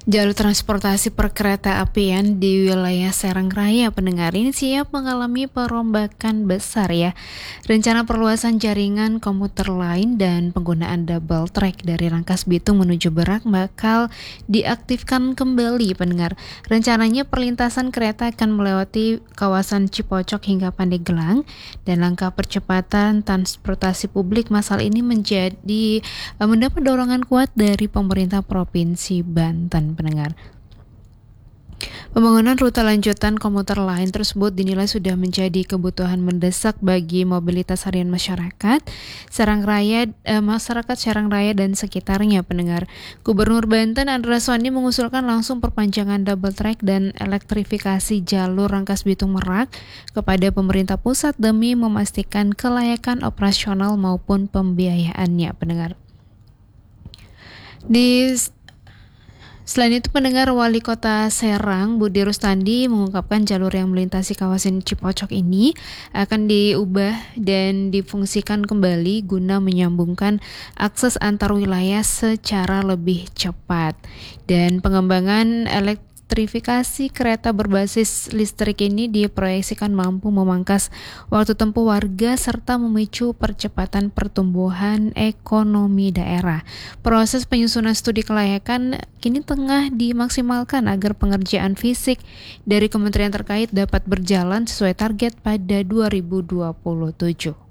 Jalur transportasi perkereta apian di wilayah Serang Raya pendengar ini siap mengalami perombakan besar ya. Rencana perluasan jaringan komuter lain dan penggunaan double track dari Rangkas Bitung menuju Berak bakal diaktifkan kembali pendengar. Rencananya perlintasan kereta akan melewati kawasan Cipocok hingga Pandeglang dan langkah percepatan transportasi publik masal ini mendapat dorongan kuat dari pemerintah Provinsi Banten pendengar. Pembangunan rute lanjutan komuter lain tersebut dinilai sudah menjadi kebutuhan mendesak bagi mobilitas harian masyarakat Serang Raya dan sekitarnya pendengar. Gubernur Banten Andra Soni mengusulkan langsung perpanjangan double track dan elektrifikasi jalur Rangkas Bitung Merak kepada pemerintah pusat demi memastikan kelayakan operasional maupun pembiayaannya pendengar. Selain itu pendengar, Wali Kota Serang Budi Rustandi mengungkapkan jalur yang melintasi kawasan Cipocok ini akan diubah dan difungsikan kembali guna menyambungkan akses antar wilayah secara lebih cepat. Dan pengembangan elektrifikasi kereta berbasis listrik ini diproyeksikan mampu memangkas waktu tempuh warga serta memicu percepatan pertumbuhan ekonomi daerah. Proses penyusunan studi kelayakan kini tengah dimaksimalkan agar pengerjaan fisik dari kementerian terkait dapat berjalan sesuai target pada 2027.